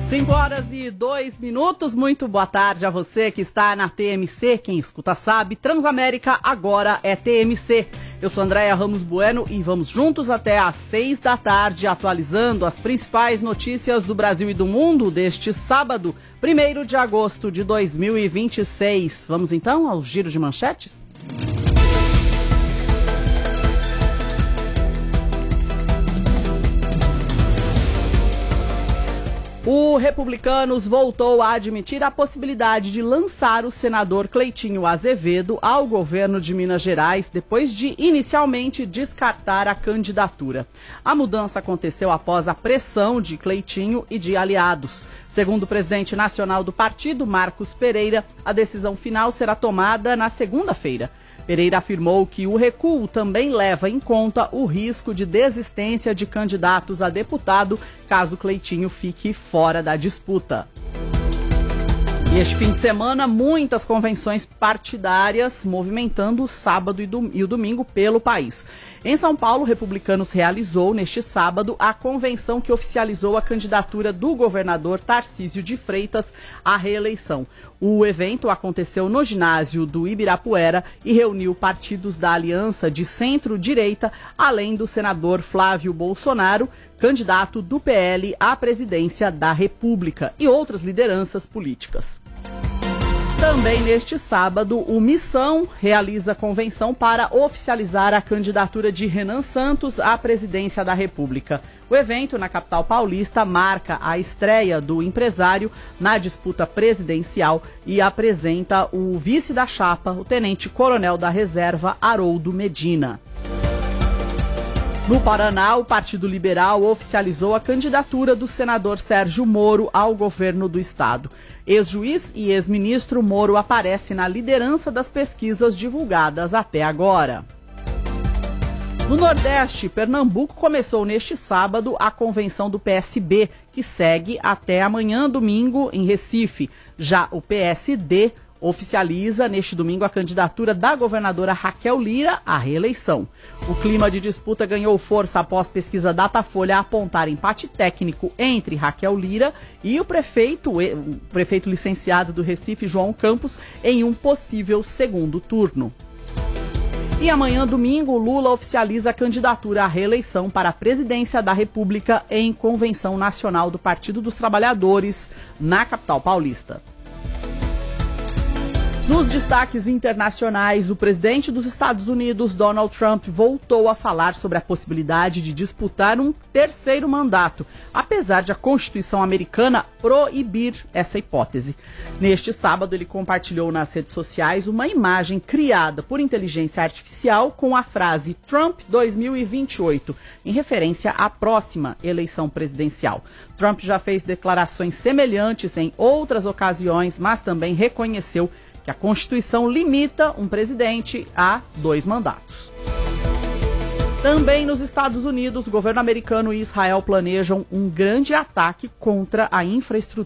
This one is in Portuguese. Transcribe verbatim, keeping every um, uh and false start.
cinco horas e dois minutos, muito boa tarde a você que está na T M C, quem escuta sabe, Transamérica agora é T M C. Eu sou Andréia Ramos Bueno e vamos juntos até às seis da tarde, atualizando as principais notícias do Brasil e do mundo deste sábado, primeiro de agosto de dois mil e vinte e seis. Vamos então ao giro de manchetes? O Republicanos voltou a admitir a possibilidade de lançar o senador Cleitinho Azevedo ao governo de Minas Gerais, depois de inicialmente descartar a candidatura. A mudança aconteceu após a pressão de Cleitinho e de aliados. Segundo o presidente nacional do partido, Marcos Pereira, a decisão final será tomada na segunda-feira. Pereira afirmou que o recuo também leva em conta o risco de desistência de candidatos a deputado caso Cleitinho fique fora da disputa. E este fim de semana, muitas convenções partidárias movimentando o sábado e, do, e o domingo pelo país. Em São Paulo, Republicanos realizou neste sábado a convenção que oficializou a candidatura do governador Tarcísio de Freitas à reeleição. O evento aconteceu no ginásio do Ibirapuera e reuniu partidos da aliança de centro-direita, além do senador Flávio Bolsonaro, candidato do P L à presidência da República, e outras lideranças políticas. Também neste sábado, o Missão realiza convenção para oficializar a candidatura de Renan Santos à presidência da República. O evento, na capital paulista, marca a estreia do empresário na disputa presidencial e apresenta o vice da chapa, o tenente-coronel da reserva, Haroldo Medina. No Paraná, o Partido Liberal oficializou a candidatura do senador Sérgio Moro ao governo do estado. Ex-juiz e ex-ministro, Moro aparece na liderança das pesquisas divulgadas até agora. No Nordeste, Pernambuco começou neste sábado a convenção do P S B, que segue até amanhã, domingo, em Recife. Já o P S D oficializa neste domingo a candidatura da governadora Raquel Lira à reeleição. O clima de disputa ganhou força após pesquisa Datafolha apontar empate técnico entre Raquel Lira e o prefeito, o prefeito licenciado do Recife, João Campos, em um possível segundo turno. E amanhã, domingo, Lula oficializa a candidatura à reeleição para a presidência da República em convenção nacional do Partido dos Trabalhadores na capital paulista. Nos destaques internacionais, o presidente dos Estados Unidos, Donald Trump, voltou a falar sobre a possibilidade de disputar um terceiro mandato, apesar de a Constituição americana proibir essa hipótese. Neste sábado, ele compartilhou nas redes sociais uma imagem criada por inteligência artificial com a frase Trump dois mil e vinte e oito, em referência à próxima eleição presidencial. Trump já fez declarações semelhantes em outras ocasiões, mas também reconheceu que a Constituição limita um presidente a dois mandatos. Também nos Estados Unidos, o governo americano e Israel planejam um grande ataque contra a infraestrutura